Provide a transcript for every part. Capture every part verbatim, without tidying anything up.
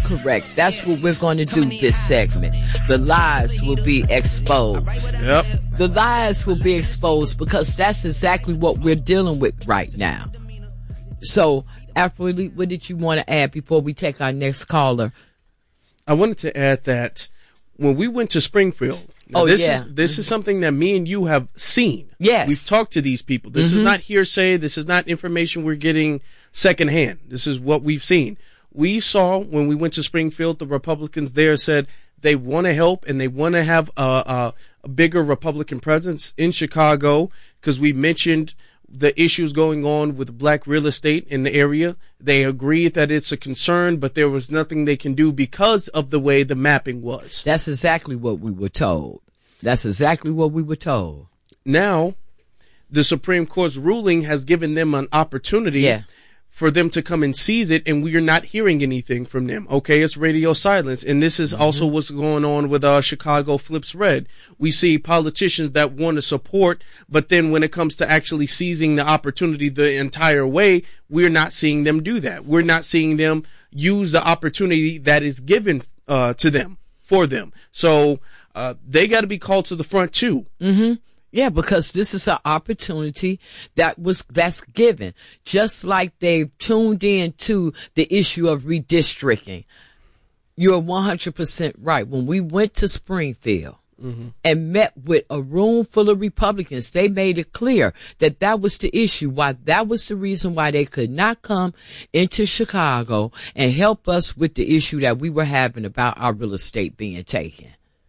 correct. That's what we're going to do this segment. The lies will be exposed. Yep. The lies will be exposed because that's exactly what we're dealing with right now. So, Afro, what did you want to add before we take our next caller? I wanted to add that when we went to Springfield, oh, this yeah. is this is something that me and you have seen. Yes. We've talked to these people. This mm-hmm. is not hearsay. This is not information we're getting secondhand. This is what we've seen. We saw when we went to Springfield, the Republicans there said they want to help and they want to have a, a, a bigger Republican presence in Chicago because we mentioned the issues going on with black real estate in the area. They agreed that it's a concern, but there was nothing they can do because of the way the mapping was. That's exactly what we were told. That's exactly what we were told. Now, the Supreme Court's ruling has given them an opportunity yeah. for them to come and seize it, and we are not hearing anything from them. Okay, it's radio silence. And this is mm-hmm. also what's going on with uh, Chicago Flips Red. We see politicians that want to support, but then when it comes to actually seizing the opportunity the entire way, we're not seeing them do that. We're not seeing them use the opportunity that is given uh, to them, for them. So uh, they got to be called to the front too. Mm-hmm. Yeah, because this is an opportunity that was, that's given. Just like they've tuned in to the issue of redistricting. You're one hundred percent right. When we went to Springfield mm-hmm. and met with a room full of Republicans, they made it clear that that was the issue, why that was the reason why they could not come into Chicago and help us with the issue that we were having about our real estate being taken.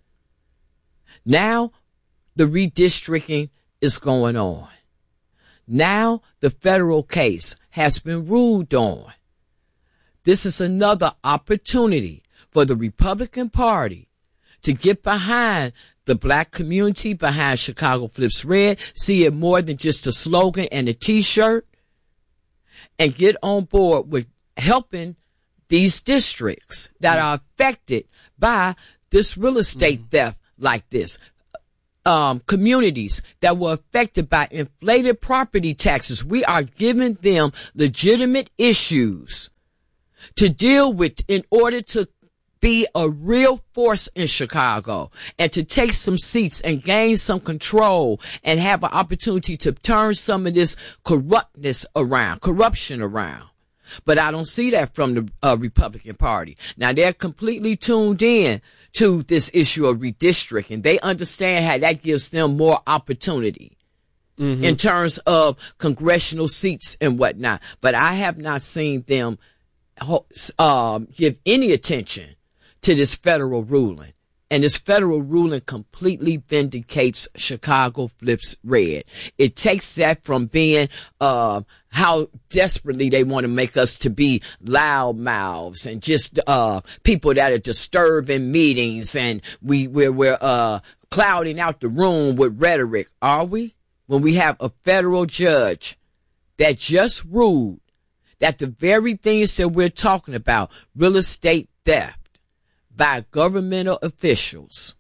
Now, the redistricting is going on. Now the federal case has been ruled on. This is another opportunity for the Republican Party to get behind the black community, behind Chicago Flips Red, see it more than just a slogan and a t-shirt, and get on board with helping these districts that are affected by this real estate mm-hmm. theft like this. Um, communities that were affected by inflated property taxes. We are giving them legitimate issues to deal with in order to be a real force in Chicago and to take some seats and gain some control and have an opportunity to turn some of this corruptness around, corruption around. But I don't see that from the uh, Republican Party. Now, they're completely tuned in to this issue of redistricting. They understand how that gives them more opportunity mm-hmm. in terms of congressional seats and whatnot. But I have not seen them uh, give any attention to this federal ruling. And this federal ruling completely vindicates Chicago Flips Red. It takes that from being uh how desperately they want to make us to be loud mouths and just uh people that are disturbing meetings, and we we're, we're uh clouding out the room with rhetoric. Are we? When we have a federal judge that just ruled that the very things that we're talking about, real estate theft by governmental officials,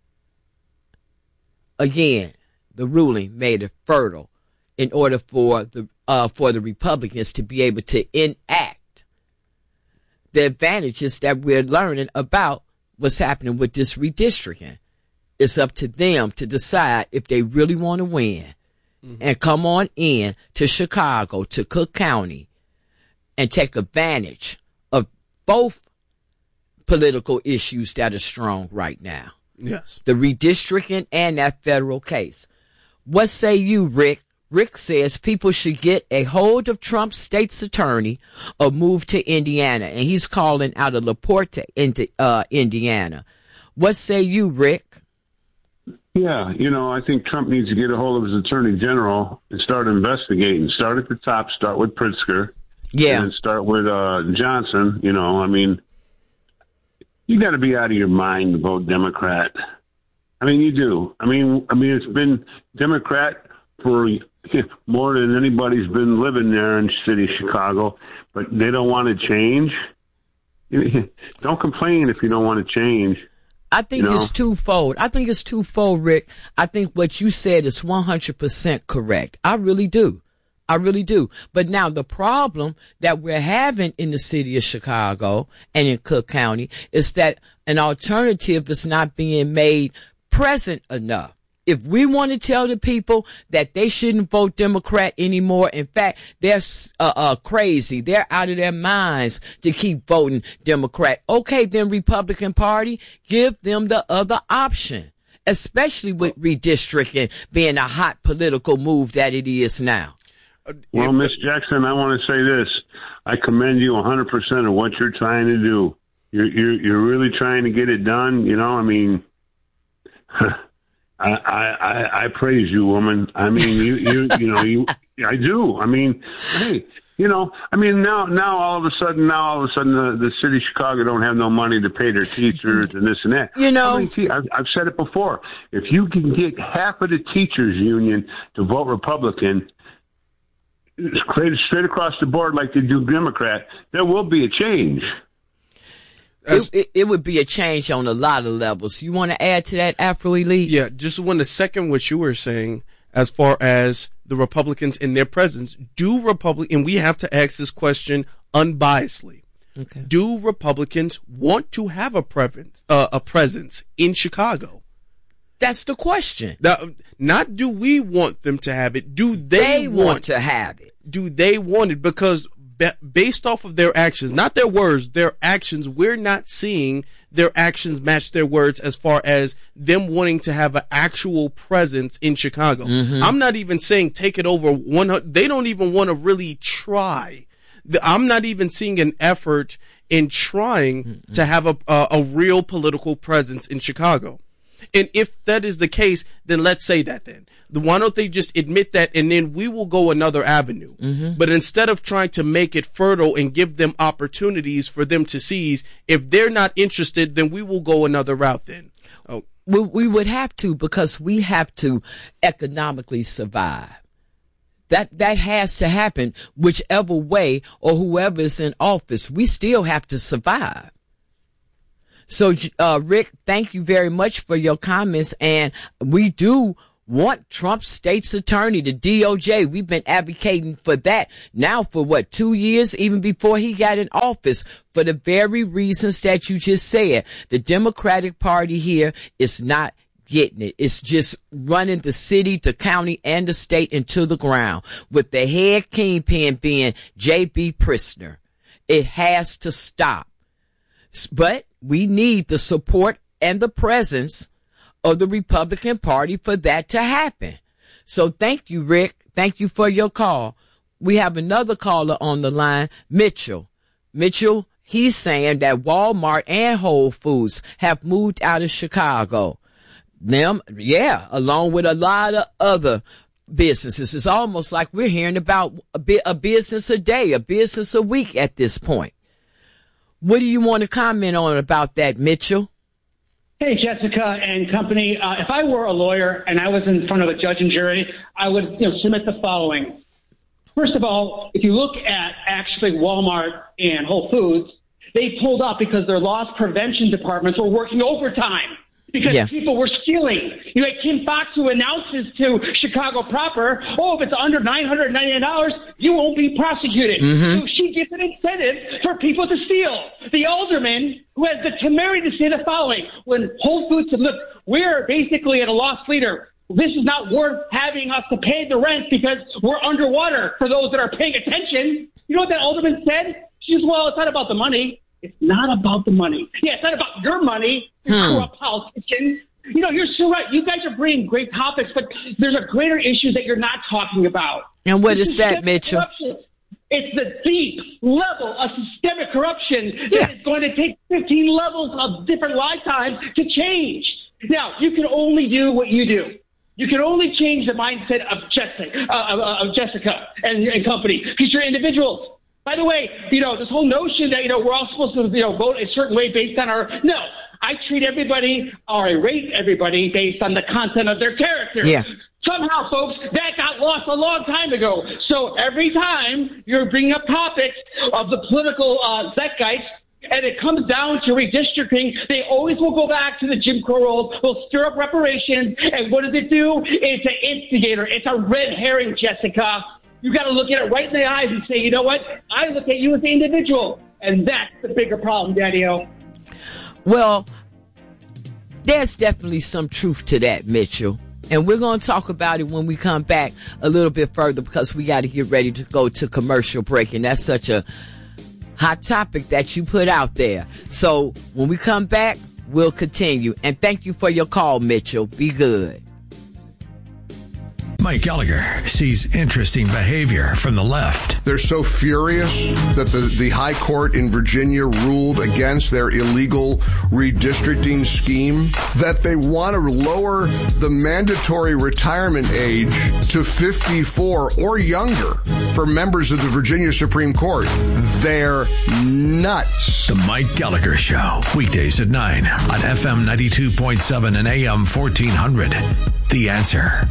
again, the ruling made it fertile in order for the uh, for the Republicans to be able to enact the advantages that we're learning about what's happening with this redistricting. It's up to them to decide if they really want to win mm-hmm. and come on in to Chicago, to Cook County, and take advantage of both political issues that are strong right now. Yes. The redistricting and that federal case. What say you, Rick? Rick says people should get a hold of Trump's state's attorney or move to Indiana. And he's calling out of LaPorte, into, uh, Indiana. What say you, Rick? Yeah, you know, I think Trump needs to get a hold of his attorney general and start investigating. Start at the top, start with Pritzker. Yeah. And start with uh, Johnson. You know, I mean, you got to be out of your mind to vote Democrat. I mean, you do. I mean, I mean, it's been Democrat for more than anybody's been living there in the city of Chicago, but they don't want to change. Don't complain if you don't want to change. I think you know? it's twofold. I think it's twofold, Rick. I think what you said is one hundred percent correct. I really do. I really do. But now the problem that we're having in the city of Chicago and in Cook County is that an alternative is not being made present enough. If we want to tell the people that they shouldn't vote Democrat anymore, in fact, they're uh, uh, crazy. They're out of their minds to keep voting Democrat. Okay, then Republican Party, give them the other option, especially with redistricting being a hot political move that it is now. Well, Miz Jackson, I want to say this. I commend you one hundred percent of what you're trying to do. You're, you're, you're really trying to get it done. You know, I mean, I, I, I praise you, woman. I mean, you, you, you know, you, I do. I mean, hey, you know, I mean, now, now all of a sudden, now all of a sudden the, the city of Chicago don't have no money to pay their teachers and this and that. You know, I mean, I've, I've said it before. If you can get half of the teachers union to vote Republican, straight, straight across the board like they do Democrat, there will be a change. It, it, it would be a change on a lot of levels. You want to add to that, Afro Elite? Yeah, just want to second what you were saying as far as the Republicans in their presence. Do Republican, and we have to ask this question unbiasedly. Okay. Do Republicans want to have a presence, uh, a presence in Chicago? That's the question. Now, not do we want them to have it. Do they, they want, want to have it? Do they want it? Because based off of their actions, not their words, their actions, we're not seeing their actions match their words as far as them wanting to have an actual presence in Chicago. Mm-hmm. I'm not even saying take it over one hundred. They don't even want to really try. I'm not even seeing an effort in trying mm-hmm. to have a, a, a real political presence in Chicago. And if that is the case, then let's say that then. Why don't they just admit that, and then we will go another avenue. Mm-hmm. But instead of trying to make it fertile and give them opportunities for them to seize, if they're not interested, then we will go another route then. Oh. We, we would have to, because we have to economically survive. That that has to happen whichever way or whoever is in office. We still have to survive. So, uh, Rick, thank you very much for your comments. And we do want Trump's state's attorney, the D O J. We've been advocating for that now for what, two years, even before he got in office, for the very reasons that you just said. The Democratic Party here is not getting it. It's just running the city, the county, and the state into the ground, with the head kingpin being J B. Pritzker. It has to stop. But we need the support and the presence of the Republican Party for that to happen. So thank you, Rick. Thank you for your call. We have another caller on the line, Mitchell. Mitchell, he's saying that Walmart and Whole Foods have moved out of Chicago. Them, yeah, along with a lot of other businesses. It's almost like we're hearing about a, bit, a business a day, a business a week at this point. What do you want to comment on about that, Mitchell? Hey, Jessica and company. Uh, if I were a lawyer and I was in front of a judge and jury, I would you know, submit the following. First of all, if you look at actually Walmart and Whole Foods, they pulled up because their loss prevention departments were working overtime because yeah. people were stealing. You had Kim Fox, who announces to Chicago proper, oh, if it's under nine hundred ninety-nine dollars, you won't be prosecuted. Mm-hmm. So she gets an incentive for people to steal. The alderman who has the temerity to say the following, when Whole Foods said, look, we're basically at a loss leader. This is not worth having us to pay the rent because we're underwater for those that are paying attention. You know what that alderman said? She says, well, it's not about the money. It's not about the money. Yeah, it's not about your money. You're hmm. corrupt politicians. You know, you're so right. You guys are bringing great topics, but there's a greater issue that you're not talking about. And what is that, Mitchell? Corruption. It's the deep level of systemic corruption yeah. that is going to take fifteen levels of different lifetimes to change. Now, you can only do what you do. You can only change the mindset of Jessica, uh, of Jessica and, and company, because you're individuals. By the way, you know, this whole notion that, you know, we're all supposed to, you know, vote a certain way based on our, no, I treat everybody, or I rate everybody based on the content of their character. Yeah. Somehow, folks, that got lost a long time ago. So every time you're bringing up topics of the political uh, zeitgeist, and it comes down to redistricting, they always will go back to the Jim Crow rules, will stir up reparations, and what does it do? It's an instigator. It's a red herring, Jessica. You got to look at it right in the eyes and say, you know what? I look at you as the individual, and that's the bigger problem, Daddy-O. Well, there's definitely some truth to that, Mitchell. And we're going to talk about it when we come back a little bit further, because we got to get ready to go to commercial break. And that's such a hot topic that you put out there. So when we come back, we'll continue. And thank you for your call, Mitchell. Be good. Mike Gallagher sees interesting behavior from the left. They're so furious that the, the high court in Virginia ruled against their illegal redistricting scheme that they want to lower the mandatory retirement age to fifty-four or younger for members of the Virginia Supreme Court. They're nuts. The Mike Gallagher Show, weekdays at nine on F M ninety-two point seven and A M fourteen hundred. The Answer.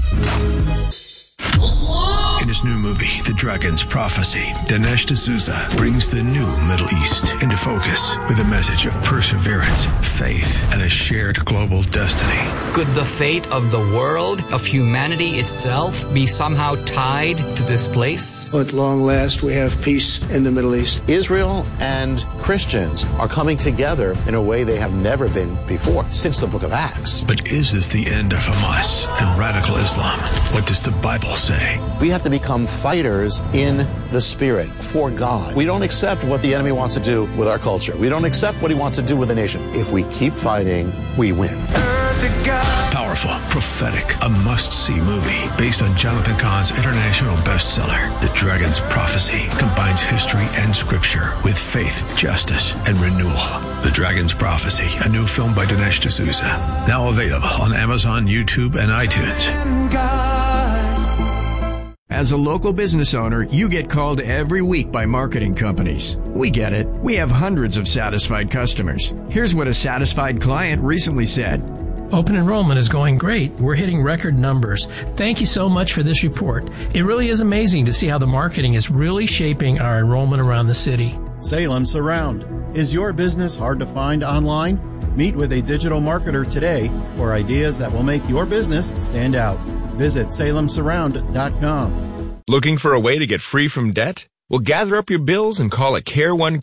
In his new movie, The Dragon's Prophecy, Dinesh D'Souza brings the new Middle East into focus with a message of perseverance, faith, and a shared global destiny. Could the fate of the world, of humanity itself, be somehow tied to this place? At long last, we have peace in the Middle East. Israel and Christians are coming together in a way they have never been before, since the book of Acts. But is this the end of Hamas and radical Islam? What does the Bible say? We have to become fighters in the spirit for God. We don't accept what the enemy wants to do with our culture. We don't accept what he wants to do with the nation. If we keep fighting, we win. Powerful, prophetic, a must-see movie based on Jonathan Cahn's international bestseller, The Dragon's Prophecy, combines history and scripture with faith, justice, and renewal. The Dragon's Prophecy, a new film by Dinesh D'Souza, now available on Amazon, YouTube, and iTunes. As a local business owner, you get called every week by marketing companies. We get it. We have hundreds of satisfied customers. Here's what a satisfied client recently said. Open enrollment is going great. We're hitting record numbers. Thank you so much for this report. It really is amazing to see how the marketing is really shaping our enrollment around the city. Salem Surround. Is your business hard to find online? Meet with a digital marketer today for ideas that will make your business stand out. Visit salem surround dot com. Looking for a way to get free from debt? Well, gather up your bills and call a Care One